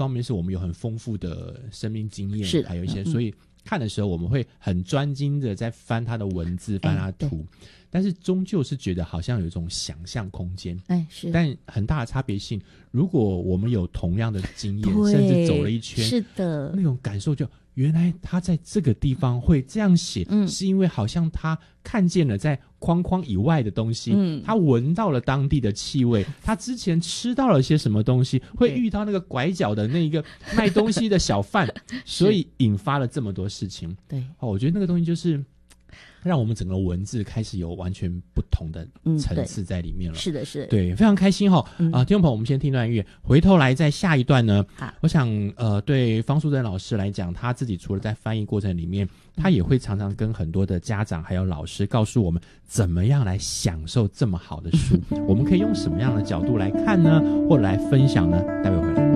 方面是我们有很丰富的生命经验， 是还有一些，所以看的时候我们会很专精的在翻他的文字，翻他的图，但是终究是觉得好像有一种想象空间， 是， 但很大的差别性，如果我们有同样的经验，甚至走了一圈， 是的， 那种感受就原来他在这个地方会这样写，是因为好像他看见了在框框以外的东西，他闻到了当地的气味，他之前吃到了些什么东西，会遇到那个拐角的那一个卖东西的小贩，所以引发了这么多事情。 对， 我觉得那个东西就是让我们整个文字开始有完全不同的层次在里面了。 是的，是的， 对，非常开心哈。听众朋友，我们先听段音乐，回头来在下一段呢，我想对方素珍老师来讲，他自己除了在翻译过程里面，他也会常常跟很多的家长还有老师告诉我们，怎么样来享受这么好的书，我们可以用什么样的角度来看呢，或来分享呢？待会回来。